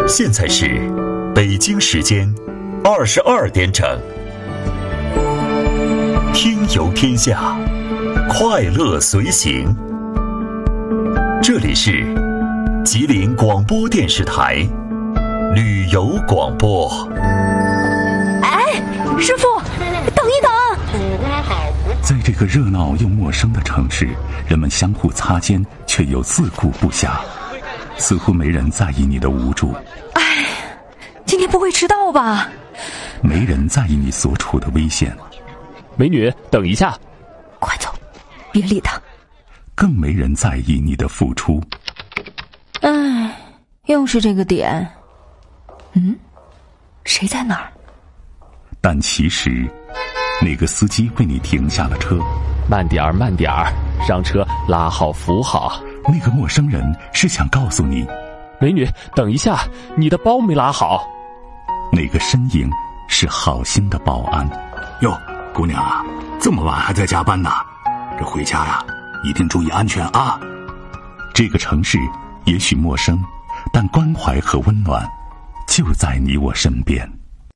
现在是北京时间22点整。听游天下，快乐随行。这里是吉林广播电视台旅游广播。 哎，师傅，等一等！ 在这个热闹又陌生的城市，人们相互擦肩，却又自顾不暇，似乎没人在意你的无助。 哎，今天不会迟到吧？ 没人在意你所处的危险。 美女，等一下！ 快走，别理他。 更没人在意你的付出。 哎，又是这个点。谁在哪儿？ 但其实那个司机为你停下了车。 慢点儿，慢点儿，上车，拉好扶好。 那个陌生人是想告诉你， 美女，等一下，你的包没拉好。 那个身影是好心的保安。 哟，姑娘啊，这么晚还在加班呢？这回家呀，一定注意安全啊！ 这个城市也许陌生，但关怀和温暖就在你我身边。